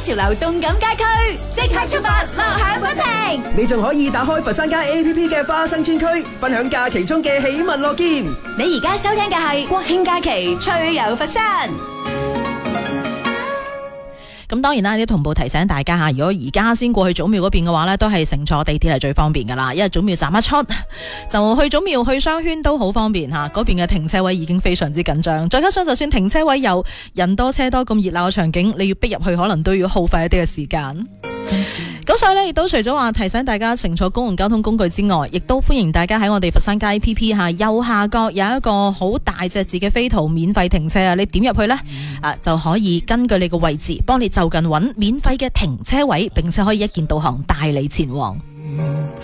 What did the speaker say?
潮流動感街區，即刻出發，樂享不停。 你仲可以打開佛山街 APP 嘅花生專區，分享假期中嘅喜聞樂見。 你而家收聽嘅係國慶假期趣遊佛山。 咁當然啦，啲同步提醒大家吓，如果而家先過去祖廟嗰邊嘅話呢，都係乘坐地鐵係最方便噶啦，因為祖廟站一出就去祖廟去商圈都好方便吓，嗰邊嘅停車位已經非常之緊張，再加上就算停車位有人多車多咁熱鬧嘅場景，你要逼入去可能都要耗費一啲嘅時間。咁所以呢，亦都除咗話提醒大家乘坐公共交通工具之外，亦都歡迎大家喺我哋佛山街 APP 下右下角有一個好大隻字嘅飛圖免費停車啊！你點入去呢，就可以根據你個位置幫你就近揾免費嘅停車位，並且可以一鍵導航帶你前往。